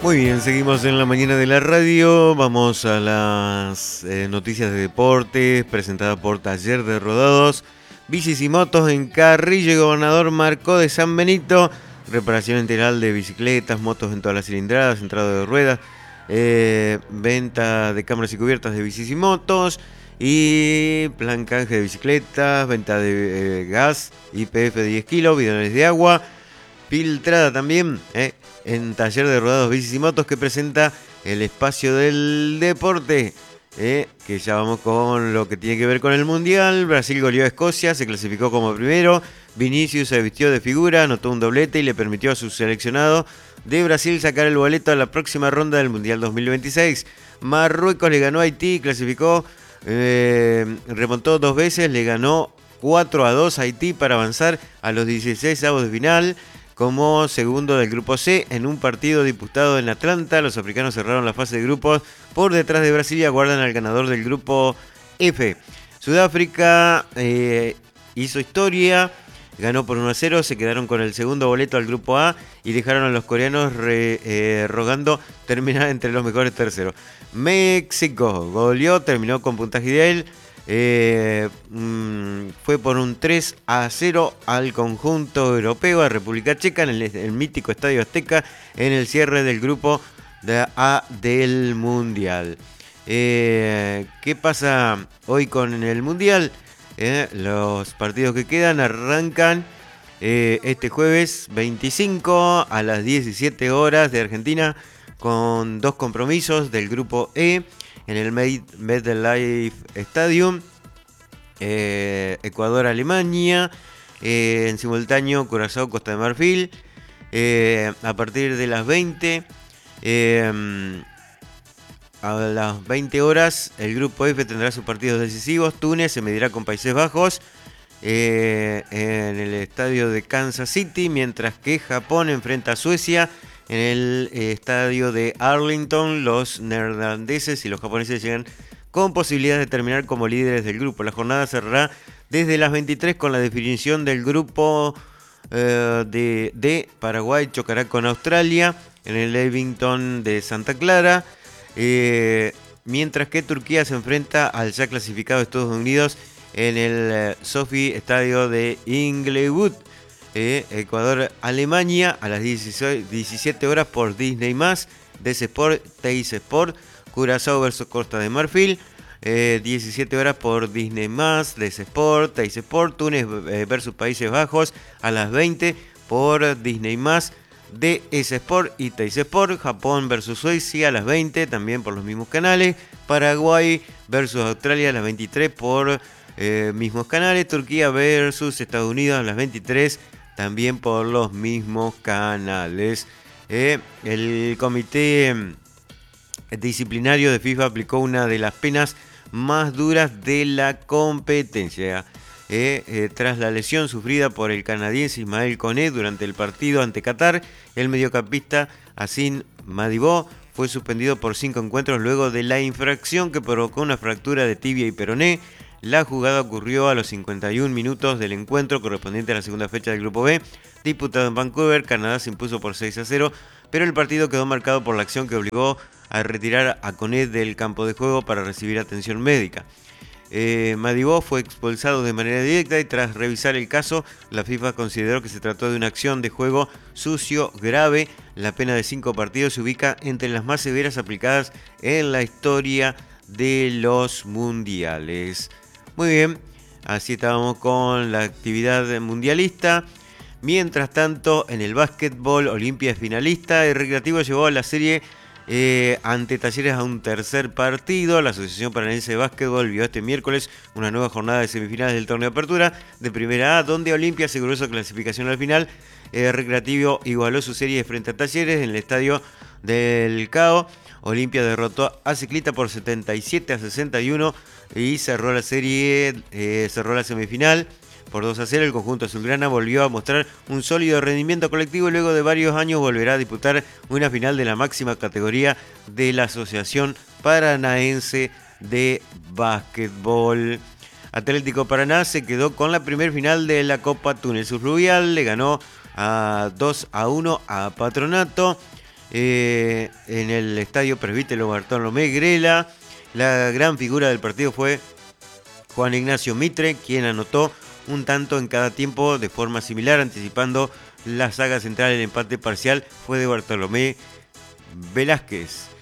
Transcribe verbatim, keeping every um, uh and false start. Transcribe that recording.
Muy bien, seguimos en la mañana de la radio. Vamos a las eh, noticias de deportes presentadas por Taller de Rodados. Bicis y motos en Carrillo y Gobernador Marcó de San Benito. Reparación integral de bicicletas, motos en todas las cilindradas, entrada de ruedas. Eh, venta de cámaras y cubiertas de bicis y motos. Y plan canje de bicicletas, venta de eh, gas, I P F de diez kilos, bidones de agua. Filtrada también, eh, en Taller de Rodados, Bicis y Motos, que presenta el espacio del deporte, eh, que ya vamos con lo que tiene que ver con el Mundial. Brasil goleó a Escocia, se clasificó como primero. Vinicius se vistió de figura, anotó un doblete y le permitió a su seleccionado de Brasil sacar el boleto a la próxima ronda del Mundial dos mil veintiséis. Marruecos le ganó a Haití, clasificó, eh, remontó dos veces, le ganó cuatro a dos a Haití para avanzar a los dieciséis avos de final. Como segundo del grupo C, en un partido disputado en Atlanta, los africanos cerraron la fase de grupos por detrás de Brasil y aguardan al ganador del grupo F. Sudáfrica eh, hizo historia, ganó por uno a cero, se quedaron con el segundo boleto al grupo A y dejaron a los coreanos re, eh, rogando terminar entre los mejores terceros. México goleó, terminó con puntaje ideal. Eh, mmm, fue por un tres a cero al conjunto europeo, a República Checa, en el, el mítico Estadio Azteca, en el cierre del grupo de A del Mundial. Eh, ¿Qué pasa hoy con el Mundial? Eh, los partidos que quedan arrancan eh, este jueves veinticinco a las diecisiete horas de Argentina, con dos compromisos del grupo E. En el MetLife Stadium, eh, Ecuador-Alemania, eh, en simultáneo Curazao-Costa de Marfil, eh, a partir de las veinte, eh, a las veinte horas, el grupo F tendrá sus partidos decisivos. Túnez se medirá con Países Bajos eh, en el estadio de Kansas City, mientras que Japón enfrenta a Suecia en el eh, estadio de Arlington. Los neerlandeses y los japoneses llegan con posibilidad de terminar como líderes del grupo. La jornada cerrará desde las veintitrés con la definición del grupo eh, de, de Paraguay. Chocará con Australia en el Levington de Santa Clara. Eh, mientras que Turquía se enfrenta al ya clasificado Estados Unidos en el eh, Sophie Estadio de Inglewood. Eh, Ecuador-Alemania a las diecisiete horas por Disney más, D C Sport, Teis Sport, Curazao versus Costa de Marfil, eh, diecisiete horas por Disney más, D C Sport, Teis Sport, Túnez eh, versus Países Bajos a las veinte por Disney más, D S Sport y Teis Sport, Japón versus Suecia a las veinte, también por los mismos canales, Paraguay versus Australia a las veintitrés por eh, mismos canales, Turquía versus Estados Unidos a las veintitrés, también por los mismos canales. Eh, el comité disciplinario de FIFA aplicó una de las penas más duras de la competencia. Eh, eh, tras la lesión sufrida por el canadiense Ismael Koné durante el partido ante Qatar, el mediocampista Hassan Madibo fue suspendido por cinco encuentros luego de la infracción que provocó una fractura de tibia y peroné. La jugada ocurrió a los cincuenta y un minutos del encuentro correspondiente a la segunda fecha del Grupo B, disputado en Vancouver. Canadá se impuso por seis a cero, pero el partido quedó marcado por la acción que obligó a retirar a Koné del campo de juego para recibir atención médica. Eh, Madibo fue expulsado de manera directa y tras revisar el caso, la FIFA consideró que se trató de una acción de juego sucio grave. La pena de cinco partidos se ubica entre las más severas aplicadas en la historia de los mundiales. Muy bien, así estábamos con la actividad mundialista. Mientras tanto, en el básquetbol, Olimpia es finalista. El Recreativo llevó a la serie eh, ante Talleres a un tercer partido. La Asociación Paranaense de Básquetbol vio este miércoles una nueva jornada de semifinales del torneo de apertura de Primera A, donde Olimpia aseguró su clasificación al final. El Recreativo igualó su serie frente a Talleres en el estadio del Cao. Olimpia derrotó a Ciclista por setenta y siete a sesenta y uno y cerró la serie, eh, cerró la semifinal por dos a cero. El conjunto azulgrana volvió a mostrar un sólido rendimiento colectivo y luego de varios años volverá a disputar una final de la máxima categoría de la Asociación Paranaense de Básquetbol. Atlético Paraná se quedó con la primer final de la Copa Túnel Subfluvial, le ganó a dos a uno a Patronato. eh, en el estadio Presbítero Bartolomé Grela. La gran figura del partido fue Juan Ignacio Mitre, quien anotó un tanto en cada tiempo de forma similar, anticipando la saga central. El empate parcial fue de Bartolomé Velázquez.